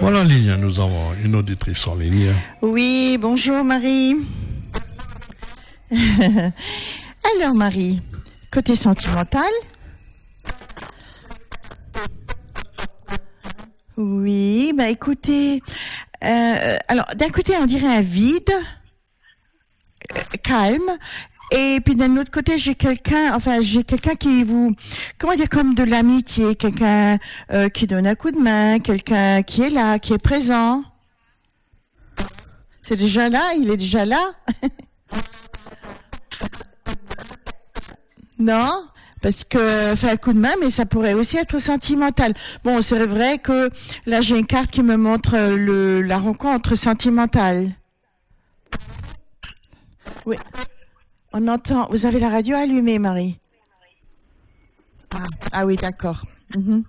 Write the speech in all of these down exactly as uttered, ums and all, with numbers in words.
Voilà, en ligne, nous avons une auditrice en ligne. Oui, bonjour Marie. Alors Marie, côté sentimental. Oui, bah écoutez, euh, alors d'un côté on dirait un vide, euh, calme, et puis d'un autre côté j'ai quelqu'un, enfin j'ai quelqu'un qui vous, comment dire, comme de l'amitié, quelqu'un euh, qui donne un coup de main, quelqu'un qui est là, qui est présent. C'est déjà là, il est déjà là. Non? Parce que, enfin, un coup de main, mais ça pourrait aussi être sentimental. Bon, c'est vrai que là, j'ai une carte qui me montre le, la rencontre sentimentale. Oui. On entend. Vous avez la radio allumée, Marie? Ah, ah oui, d'accord. Mm-hmm.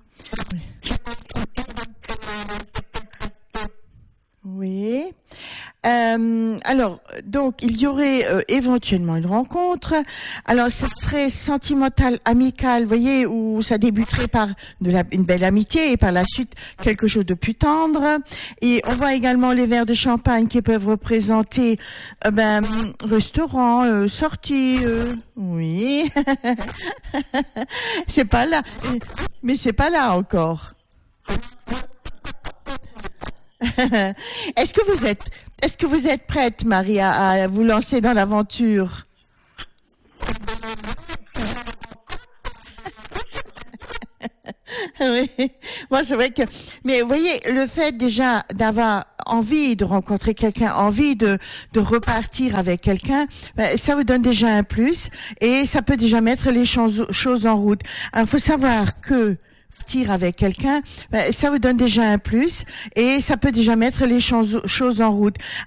Oui. Euh, alors, donc, il y aurait euh, éventuellement une rencontre. Alors, ce serait sentimental, amical, vous voyez, où ça débuterait par de la, une belle amitié et par la suite quelque chose de plus tendre. Et on voit également les verres de champagne qui peuvent représenter, euh, ben, restaurant, euh, sortie, euh, oui. C'est pas là, mais c'est pas là encore. Est-ce que vous êtes, est-ce que vous êtes prête, Marie, à, à vous lancer dans l'aventure? Oui. Moi, c'est vrai que, mais vous voyez, le fait déjà d'avoir envie de rencontrer quelqu'un, envie de, de repartir avec quelqu'un, ben, ça vous donne déjà un plus et ça peut déjà mettre les choses, choses en route. Alors, faut savoir que partir avec quelqu'un, ben, ça vous donne déjà un plus et ça peut déjà mettre les choses, choses en route.